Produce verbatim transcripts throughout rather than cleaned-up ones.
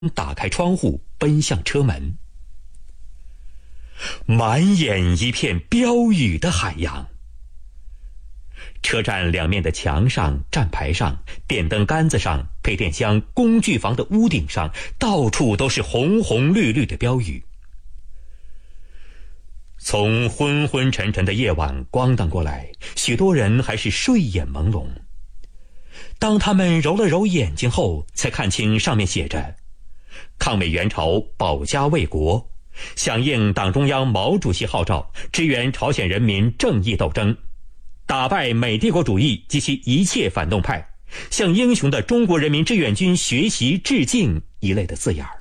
打开窗户奔向车门。满眼一片标语的海洋。车站两面的墙上、站牌上、电灯杆子上、配电箱、工具房的屋顶上，到处都是红红绿绿的标语。从昏昏沉沉的夜晚光荡过来，许多人还是睡眼朦胧。当他们揉了揉眼睛后，才看清上面写着抗美援朝，保家卫国，响应党中央毛主席号召，支援朝鲜人民正义斗争，打败美帝国主义及其一切反动派，向英雄的中国人民志愿军学习致敬一类的字眼儿。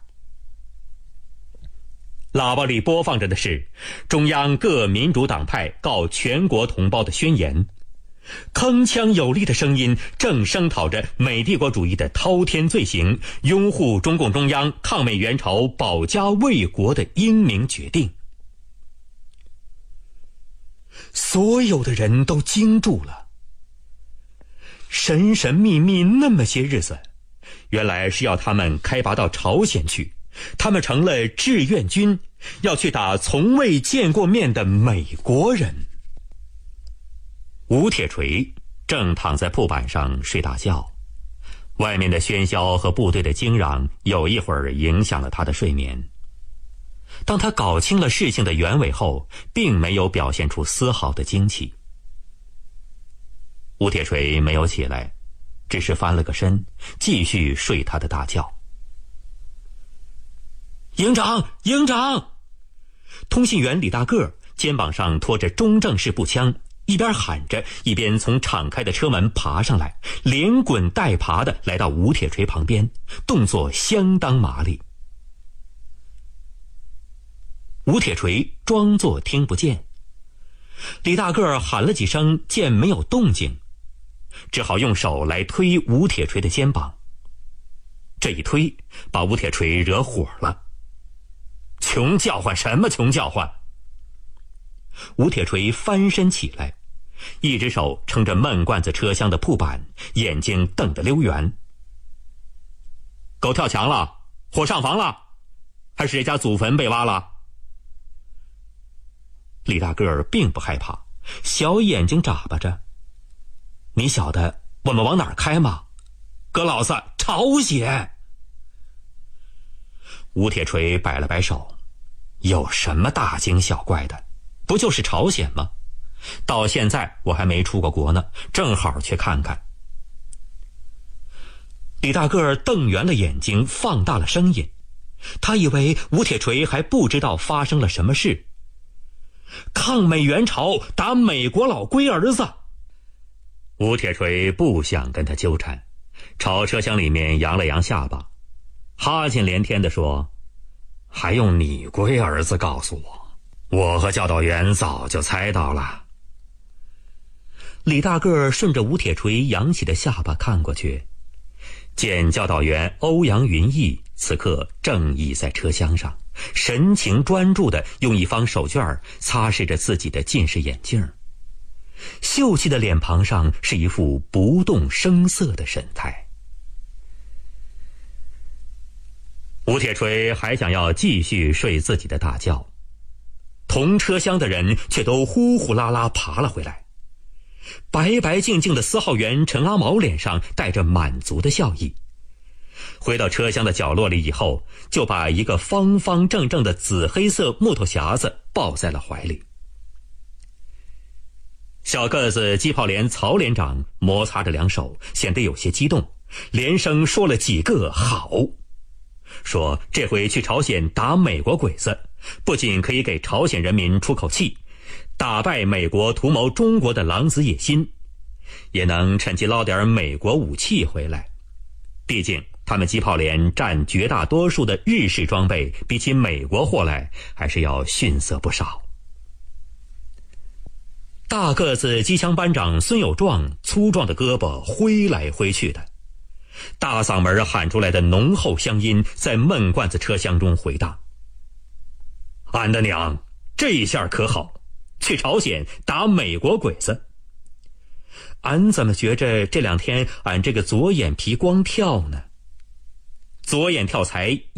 喇叭里播放着的是中央各民主党派告全国同胞的宣言，铿锵有力的声音正声讨着美帝国主义的滔天罪行，拥护中共中央抗美援朝、保家卫国的英明决定。所有的人都惊住了，神神秘秘那么些日子，原来是要他们开拔到朝鲜去，他们成了志愿军，要去打从未见过面的美国人。吴铁锤正躺在铺板上睡大觉，外面的喧嚣和部队的惊嚷有一会儿影响了他的睡眠。当他搞清了事情的原委后，并没有表现出丝毫的惊奇。吴铁锤没有起来，只是翻了个身，继续睡他的大觉。营长，营长！通信员李大个肩膀上拖着中正式步枪，一边喊着，一边从敞开的车门爬上来，连滚带爬地来到吴铁锤旁边，动作相当麻利。吴铁锤装作听不见，李大个喊了几声，见没有动静，只好用手来推吴铁锤的肩膀。这一推，把吴铁锤惹火了。穷叫唤什么穷叫唤！吴铁锤翻身起来，一只手撑着闷罐子车厢的铺板，眼睛瞪得溜圆。狗跳墙了？火上房了？还是谁家祖坟被挖了？李大个儿并不害怕，小眼睛眨巴着。你晓得我们往哪儿开吗？哥老子，朝鲜！吴铁锤摆了摆手，有什么大惊小怪的？不就是朝鲜吗？到现在我还没出过国呢，正好去看看。李大个儿瞪圆了眼睛，放大了声音，他以为吴铁锤还不知道发生了什么事。抗美援朝，打美国老龟儿子！吴铁锤不想跟他纠缠，朝车厢里面扬了扬下巴，哈欠连天地说：还用你龟儿子告诉我？我和教导员早就猜到了。李大个儿顺着吴铁锤扬起的下巴看过去，见教导员欧阳云逸此刻正倚在车厢上，神情专注地用一方手绢擦拭着自己的近视眼镜，秀气的脸庞上是一副不动声色的神态。吴铁锤还想要继续睡自己的大觉，同车厢的人却都呼呼啦啦爬了回来。白白净净的司号员陈阿毛脸上带着满足的笑意，回到车厢的角落里以后，就把一个方方正正的紫黑色木头匣子抱在了怀里。小个子机炮连曹连长摩擦着两手，显得有些激动，连声说了几个好，说这回去朝鲜打美国鬼子，不仅可以给朝鲜人民出口气，打败美国图谋中国的狼子野心，也能趁机捞点美国武器回来。毕竟他们机炮连占绝大多数的日式装备，比起美国货来还是要逊色不少。大个子机枪班长孙有壮粗壮的胳膊挥来挥去的，大嗓门喊出来的浓厚乡音在闷罐子车厢中回荡。俺的娘，这下可好，去朝鲜打美国鬼子。俺怎么觉着这两天俺这个左眼皮光跳呢？ 左眼跳财。